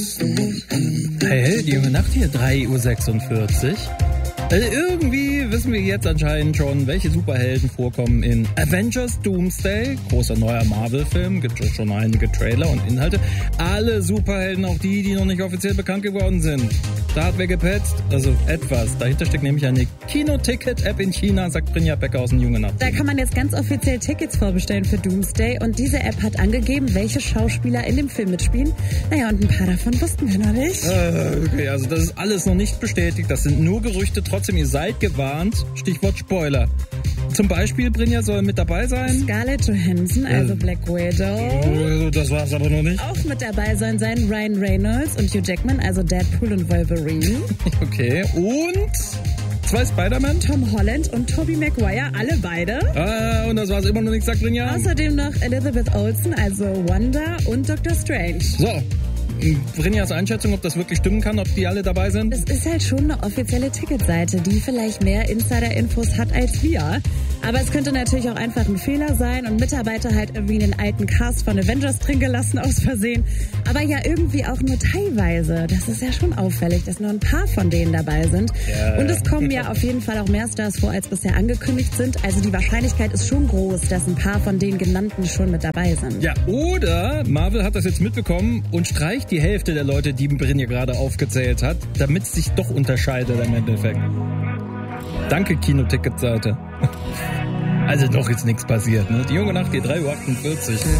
Hey, die junge Nacht hier, 3:46 Uhr. Irgendwie wissen wir jetzt anscheinend schon, welche Superhelden vorkommen in Avengers Doomsday, großer neuer Marvel-Film, gibt es schon einige Trailer und Inhalte. Alle Superhelden, auch die noch nicht offiziell bekannt geworden sind. Da hat wer gepetzt, also etwas. Dahinter steckt nämlich eine Kino-Ticket-App in China, sagt Brinja Becker aus dem Junge Nacht. Da kann man jetzt ganz offiziell Tickets vorbestellen für Doomsday und diese App hat angegeben, welche Schauspieler in dem Film mitspielen. Naja, und ein paar davon wussten wir noch nicht. Okay, also das ist alles noch nicht bestätigt, das sind nur Gerüchte, trotzdem, ihr seid gewarnt. Stichwort Spoiler. Zum Beispiel, Brinja soll mit dabei sein. Scarlett Johansson, also Black Widow. Das war's aber noch nicht. Auch mit dabei sollen sein Ryan Reynolds und Hugh Jackman, also Deadpool und Wolverine. Okay, und 2 Spider-Man. Tom Holland und Tobey Maguire, alle beide. Und das war's immer noch nicht, sagt Brinja. Außerdem noch Elizabeth Olsen, also Wanda und Dr. Strange. So. Brinjas Einschätzung, ob das wirklich stimmen kann, ob die alle dabei sind? Es ist halt schon eine offizielle Ticketseite, die vielleicht mehr Insider-Infos hat als wir. Aber es könnte natürlich auch einfach ein Fehler sein und Mitarbeiter halt irgendwie den alten Cast von Avengers drin gelassen aus Versehen. Aber ja irgendwie auch nur teilweise. Das ist ja schon auffällig, dass nur ein paar von denen dabei sind. Ja. Und es kommen ja auf jeden Fall auch mehr Stars vor, als bisher angekündigt sind. Also die Wahrscheinlichkeit ist schon groß, dass ein paar von den genannten schon mit dabei sind. Ja, oder Marvel hat das jetzt mitbekommen und streicht die Hälfte der Leute, die Brinja gerade aufgezählt hat, damit es sich doch unterscheidet im Endeffekt. Danke, Kinoticketseite. Also noch ist nichts passiert, ne? Die junge Nacht geht 3:48 Uhr.